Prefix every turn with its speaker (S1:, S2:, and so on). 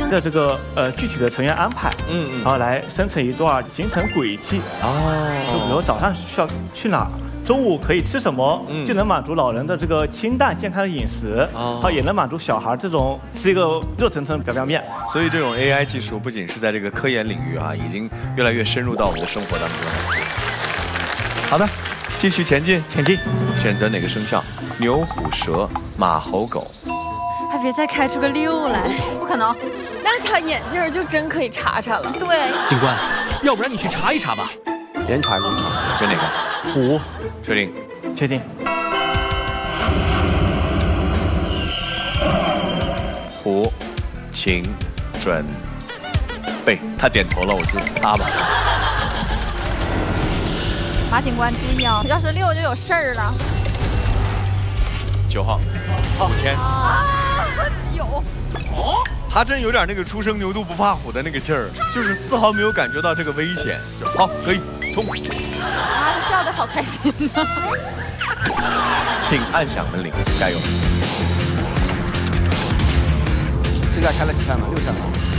S1: 的这个具体的成员安排，然后来生成一段行程轨迹。就比如早上需要去哪儿。 中午可以吃什么，既能满足老人的这个清淡健康的饮食，也能满足小孩这种吃一个热腾腾的表面。
S2: 所以这种 AI 技术不仅是在这个科研领域啊，已经越来越深入到我们的生活当中了。好的，继续前进，
S1: 前进。
S2: 选择哪个生肖？牛、虎、蛇、马、猴、狗。
S3: 还别再开出个6来，
S4: 不可能。那他眼镜就真可以查查了。
S3: 对，
S5: 警官，要不然你去查一查吧。
S6: 严查严查。
S2: 选哪个？
S1: 虎，
S2: 确定，
S1: 确定。
S2: 虎，请准备。他点头了，我就他吧。
S3: 马警官注意啊，要是6就有事儿了。
S2: 9号，5000。
S3: 有。
S2: 他真有点那个初生牛犊不怕虎的那个劲儿，就是丝毫没有感觉到这个危险。就好，可以冲。
S3: 啊，他笑得好开心啊！
S2: 请按响门铃，加油！
S6: 现在开了几扇了？6扇了。